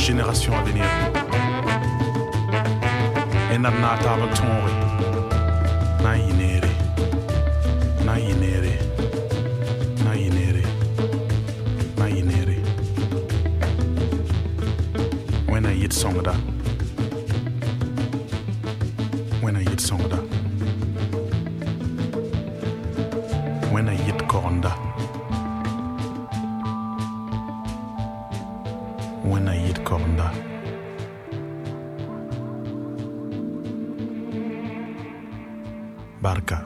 générations à venir. Et n'a table tonri. Na inere. Na inere. Na inere. Na inere. When I eat songda. When I eat songda. When I eat kornda. When I eat kornda. Barca.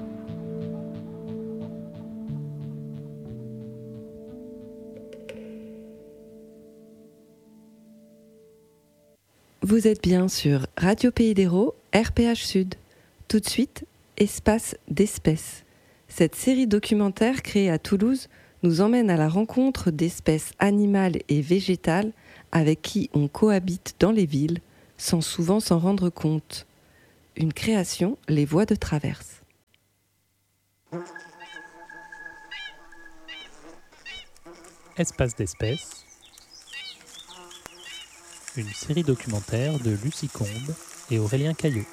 Vous êtes bien sur Radio Pays d'Hérault, RPH Sud. Tout de suite, Espace d'espèces. Cette série documentaire créée à Toulouse nous emmène à la rencontre d'espèces animales et végétales avec qui on cohabite dans les villes sans souvent s'en rendre compte. Une création, Les Voies de Traverse. Espace d'espèces, une série documentaire de Lucie Combe et Aurélien Caillot.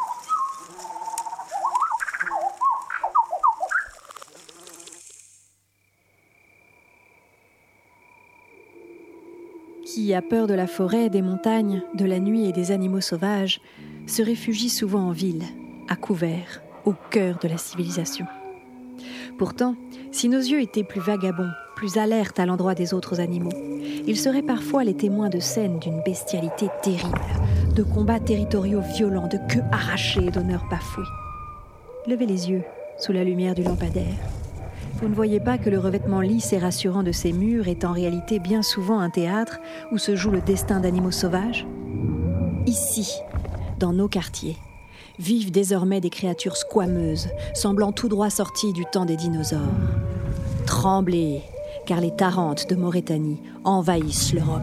Qui a peur de la forêt, des montagnes, de la nuit et des animaux sauvages, se réfugie souvent en ville, à couvert, au cœur de la civilisation. Pourtant, si nos yeux étaient plus vagabonds, plus alertes à l'endroit des autres animaux, ils seraient parfois les témoins de scènes d'une bestialité terrible, de combats territoriaux violents, de queues arrachées et d'honneurs bafoués. Levez les yeux sous la lumière du lampadaire. Vous ne voyez pas que le revêtement lisse et rassurant de ces murs est en réalité bien souvent un théâtre où se joue le destin d'animaux sauvages ? Ici, dans nos quartiers, vivent désormais des créatures squameuses, semblant tout droit sorties du temps des dinosaures. Tremblez, car les Tarentes de Mauritanie envahissent l'Europe.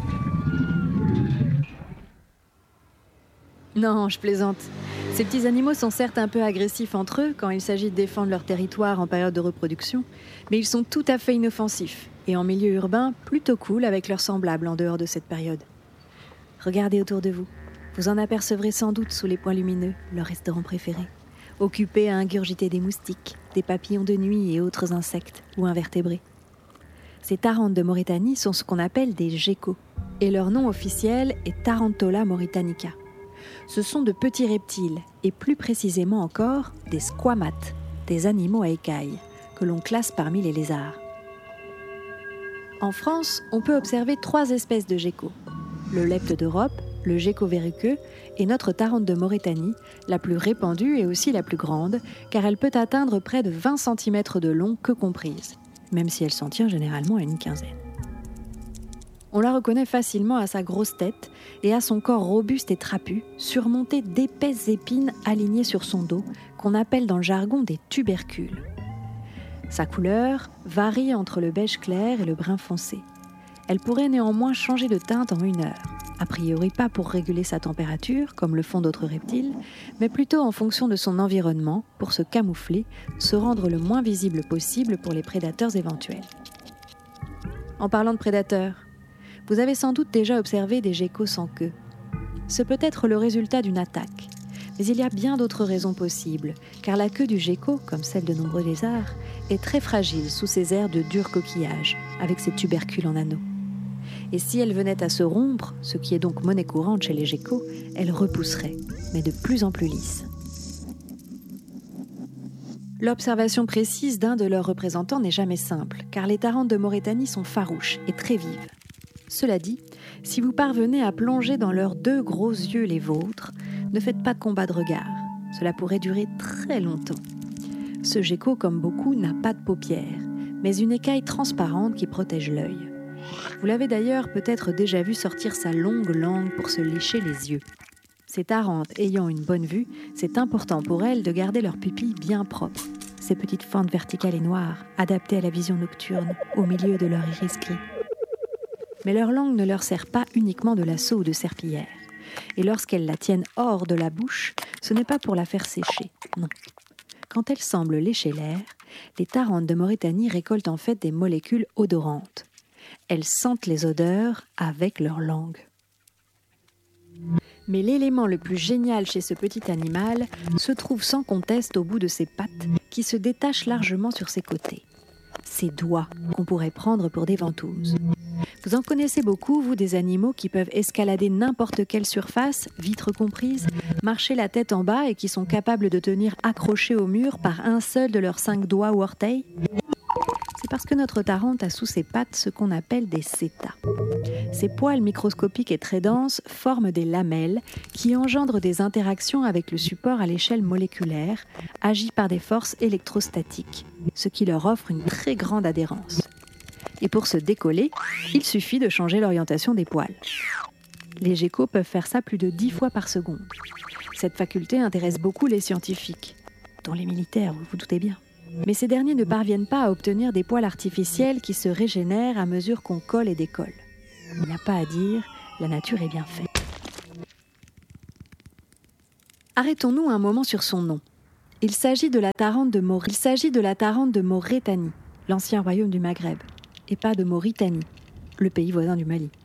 Non, je plaisante. Ces petits animaux sont certes un peu agressifs entre eux quand il s'agit de défendre leur territoire en période de reproduction, mais ils sont tout à fait inoffensifs et en milieu urbain plutôt cool avec leurs semblables en dehors de cette période. Regardez autour de vous. Vous en apercevrez sans doute sous les points lumineux, leur restaurant préféré, occupé à ingurgiter des moustiques, des papillons de nuit et autres insectes ou invertébrés. Ces Tarentes de Mauritanie sont ce qu'on appelle des geckos, et leur nom officiel est Tarantola mauritanica. Ce sont de petits reptiles, et plus précisément encore des squamates, des animaux à écailles, que l'on classe parmi les lézards. En France, on peut observer 3 espèces de geckos. Le lepte d'Europe, le gecko verruqueux et notre Tarente de Mauritanie, la plus répandue et aussi la plus grande, car elle peut atteindre près de 20 cm de long, que comprise, même si elle s'en tient généralement à une quinzaine. On la reconnaît facilement à sa grosse tête et à son corps robuste et trapu, surmonté d'épaisses épines alignées sur son dos, qu'on appelle dans le jargon des tubercules. Sa couleur varie entre le beige clair et le brun foncé. Elle pourrait néanmoins changer de teinte en 1 heure. A priori pas pour réguler sa température, comme le font d'autres reptiles, mais plutôt en fonction de son environnement, pour se camoufler, se rendre le moins visible possible pour les prédateurs éventuels. En parlant de prédateurs, vous avez sans doute déjà observé des geckos sans queue. Ce peut être le résultat d'une attaque, mais il y a bien d'autres raisons possibles, car la queue du gecko, comme celle de nombreux lézards, est très fragile sous ses airs de dur coquillage, avec ses tubercules en anneaux. Et si elle venait à se rompre, ce qui est donc monnaie courante chez les geckos, elle repousserait, mais de plus en plus lisse. L'observation précise d'un de leurs représentants n'est jamais simple, car les Tarentes de Mauritanie sont farouches et très vives. Cela dit, si vous parvenez à plonger dans leurs 2 gros yeux les vôtres, ne faites pas de combat de regard. Cela pourrait durer très longtemps. Ce gecko, comme beaucoup, n'a pas de paupières, mais une écaille transparente qui protège l'œil. Vous l'avez d'ailleurs peut-être déjà vu sortir sa longue langue pour se lécher les yeux. Ces Tarentes ayant une bonne vue, c'est important pour elles de garder leurs pupilles bien propres. Ces petites fentes verticales et noires, adaptées à la vision nocturne, au milieu de leur iris gris. Mais leur langue ne leur sert pas uniquement de lasso ou de serpillière. Et lorsqu'elles la tiennent hors de la bouche, ce n'est pas pour la faire sécher, non. Quand elles semblent lécher l'air, les Tarentes de Mauritanie récoltent en fait des molécules odorantes. Elles sentent les odeurs avec leur langue. Mais l'élément le plus génial chez ce petit animal se trouve sans conteste au bout de ses pattes qui se détachent largement sur ses côtés. Ses doigts qu'on pourrait prendre pour des ventouses. Vous en connaissez beaucoup, vous, des animaux qui peuvent escalader n'importe quelle surface, vitres comprises, marcher la tête en bas et qui sont capables de tenir accrochés au mur par un seul de leurs 5 doigts ou orteils ? C'est parce que notre tarente a sous ses pattes ce qu'on appelle des seta. Ces poils microscopiques et très denses forment des lamelles qui engendrent des interactions avec le support à l'échelle moléculaire, agies par des forces électrostatiques, ce qui leur offre une très grande adhérence. Et pour se décoller, il suffit de changer l'orientation des poils. Les geckos peuvent faire ça plus de 10 fois par seconde. Cette faculté intéresse beaucoup les scientifiques, dont les militaires, vous vous doutez bien. Mais ces derniers ne parviennent pas à obtenir des poils artificiels qui se régénèrent à mesure qu'on colle et décolle. Il n'y a pas à dire, la nature est bien faite. Arrêtons-nous un moment sur son nom. Il s'agit de la Tarente de Maurétanie, l'ancien royaume du Maghreb, et pas de Mauritanie, le pays voisin du Mali.